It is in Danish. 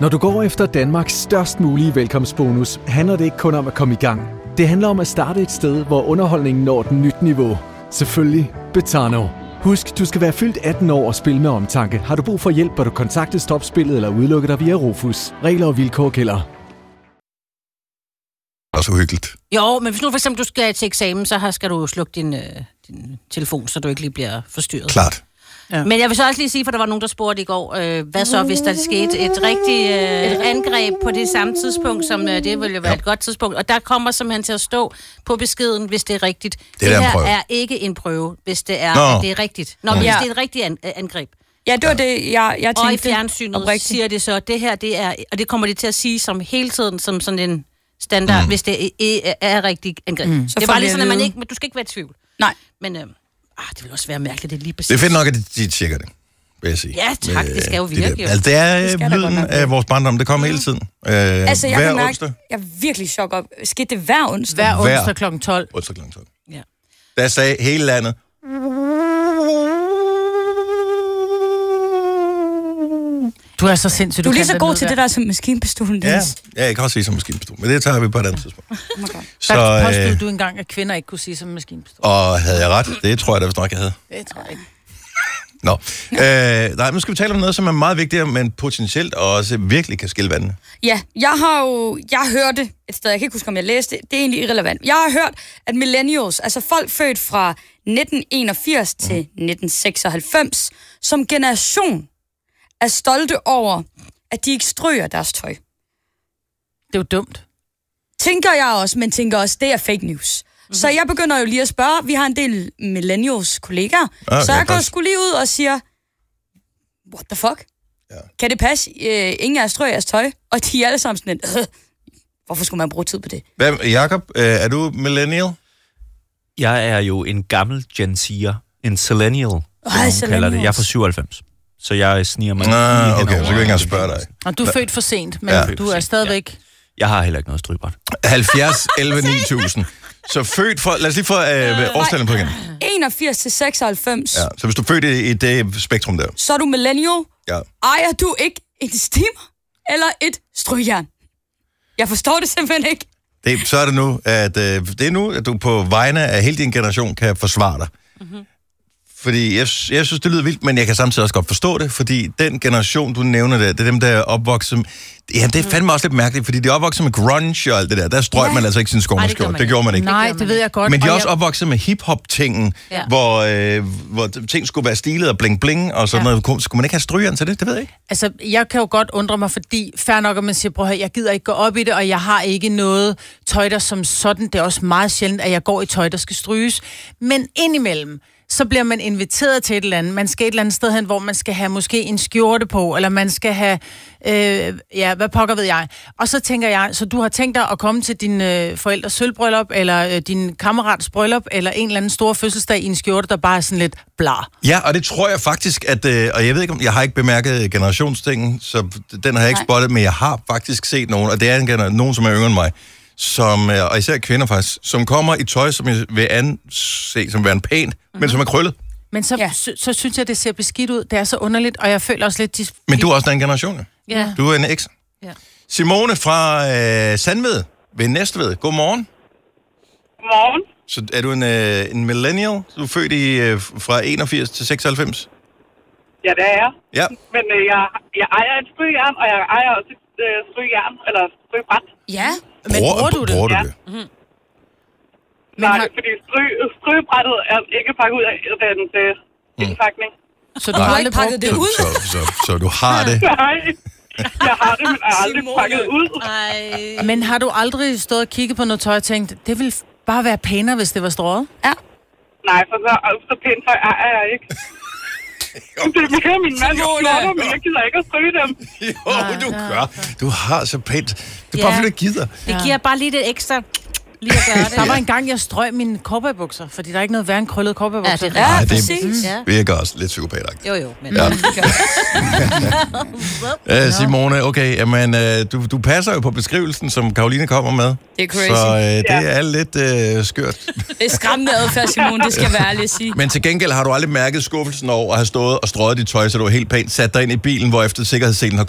Når du går efter Danmarks størst mulige velkomstbonus, handler det ikke kun om at komme i gang. Det handler om at starte et sted, hvor underholdningen når et nyt niveau. Selvfølgelig Betano. Husk, du skal være fyldt 18 år og spille med omtanke. Har du brug for hjælp, bør du kontakte Stopspillet eller udelukke dig via Rufus. Regler og vilkår gælder. Også uhyggeligt. Jo, men hvis nu for eksempel du skal til eksamen, så skal du slukke din telefon, så du ikke lige bliver forstyrret. Klart. Ja. Men jeg vil så også lige sige, for der var nogen, der spurgte i går, hvad så, hvis der skete et rigtigt angreb på det samme tidspunkt, som det ville jo være et godt tidspunkt, og der kommer simpelthen til at stå på beskeden, hvis det er rigtigt. Det her er ikke en prøve, hvis det er, det er rigtigt. Hvis det er et rigtigt angreb. Ja, det var det, jeg tænkte. Og i fjernsynet siger det så, det her, det er, og det kommer de til at sige som hele tiden, som sådan en standard, hvis det er rigtigt angreb. Det er bare lige sådan, at man ikke, men du skal ikke være i tvivl. Nej. Men det vil også være mærkeligt, det er lige præcis. Det er fedt nok, at de tjekker det, vil jeg sige. Ja, tak, det skal jo virke. Altså, det er lyden af vores barndom, det kommer hele tiden. Altså, jeg hver kan mærke, onsdag. jeg er virkelig chok op. Skete det hver onsdag? Hver onsdag kl. 12. Onsdag kl. 12. Ja. Der sagde hele landet. Du er så sindssygt, du er lige så god til det der som maskinpistolen. Ja, jeg kan også sige som maskinpistol, men det tager vi på et andet tidspunkt. Okay. Så påstod du engang, at kvinder ikke kunne sige som maskinpistol. Og havde jeg ret? Det tror jeg da vist nok, jeg havde. Det tror jeg ikke. Nå. Nej, nu skal vi tale om noget, som er meget vigtigere, men potentielt også virkelig kan skille vandene. Ja, jeg hørte et sted, jeg kan ikke huske, om jeg læste det, det er egentlig irrelevant. Jeg har hørt, at millennials, altså folk født fra 1981 til 1996, som generation er stolte over, at de ikke stryger deres tøj. Det er jo dumt. Tænker jeg også, men tænker også, det er fake news. Så jeg begynder jo lige at spørge, vi har en del millennials-kollegaer, så jeg går sgu lige ud og siger, what the fuck? Ja. Kan det passe? Ingen af jer strøger jeres tøj, og de er alle sammen sådan hvorfor skulle man bruge tid på det? Jakob, er du millennial? Jeg er jo en gammel Gen Z'er, en Zillennial, som kalder det. Jeg er fra 97. Så jeg sniger mig okay, så kan jeg ikke engang spørge dig. Og du er født for sent, men du er stadigvæk... Ja. Jeg har heller ikke noget strybræt. 70, 11, 9000. Så født for... Lad os lige få årstallet på igen. 81 til 96. Ja, så hvis du er født i det spektrum der. Så er du millennial. Ja. Ejer du ikke en steamer eller et strygjern? Jeg forstår det simpelthen ikke. Så er det nu, at du på vegne af hele din generation kan forsvare dig. Mm-hmm. Fordi jeg synes, det lyder vildt, men jeg kan samtidig også godt forstå det, fordi den generation, du nævner der, det er dem, der er opvokset... Ja, det er fandme også lidt mærkeligt, fordi de er opvokset med grunge og alt det der. Der strøg man altså ikke sin skovmandskjort. Det gjorde man ikke. Nej, det ved jeg godt. Men de er også opvokset med hip-hop-tingen, hvor ting skulle være stilet og bling-bling, og sådan noget. Skulle man ikke have strygeren til det? Det ved jeg ikke. Altså, jeg kan jo godt undre mig, fordi fair nok, at man siger, prøv at høre, jeg gider ikke gå op i det, og jeg har ikke noget tøj, der som sådan. Det er også meget sjældent, at jeg går i tøj, der skal stryges. Men indimellem, så bliver man inviteret til et eller andet. Man skal et eller andet sted hen, hvor man skal have måske en skjorte på, eller man skal have, hvad pokker ved jeg. Og så tænker jeg, så du har tænkt dig at komme til din forældres sølvbryllup, eller din kammerats bryllup, eller en eller anden stor fødselsdag i en skjorte, der bare er sådan lidt blar. Ja, og det tror jeg faktisk, at, og jeg ved ikke, om jeg har ikke bemærket generationsstingen, så den har jeg ikke spottet, men jeg har faktisk set nogen, og det er nogen, som er yngre end mig, som, og især kvinder faktisk, som kommer i tøj, som jeg vil anse som værende pænt, men som er krøllet. Men så synes jeg, det ser beskidt ud. Det er så underligt, og jeg føler også lidt... Men du er også den generation, ja. Du er en eks. Ja. Simone fra Sandved ved Næstved. Godmorgen. Godmorgen. Så er du en millennial? Du er født fra 81 til 96? Ja, det er jeg. Ja. Men jeg ejer et strygjern, og jeg ejer også et strygjern, eller stryggebræt. Ja. Men bruger du det? Bruger du det? Mm-hmm. Nej, fordi strygebrættet er ikke pakket ud af dens indpakning. Så du har aldrig pakket det ud? Så du har det? Nej, jeg har det, men jeg har aldrig pakket ud. Men har du aldrig stået og kigget på noget tøj og tænkt, det ville bare være pænere, hvis det var strøget? Ja. Nej, for så pænt tøj er jeg ikke. Det er mere min mand, men jeg gider ikke at stryge dem. Jo, du gør. Du har så pænt. Det er bare fordi, du gider. Det giver bare lige det ekstra... Lige at gøre det. Der var engang, jeg strøg mine cowboybukser, fordi der er ikke noget værre end krøllet cowboybukser. Ja, det er præcis. Det virker også lidt psykopatagtigt. Jo, men... Ja. Simone, okay, jamen, du passer jo på beskrivelsen, som Karoline kommer med. Det er crazy. Så det er lidt skørt. Det er skræmmende adfærd, Simone, det skal være ærligt at sige. Men til gengæld har du aldrig mærket skuffelsen over at have stået og strøget dit tøj, så du var helt pænt, sat dig ind i bilen, hvor efter sikkerhedsselen har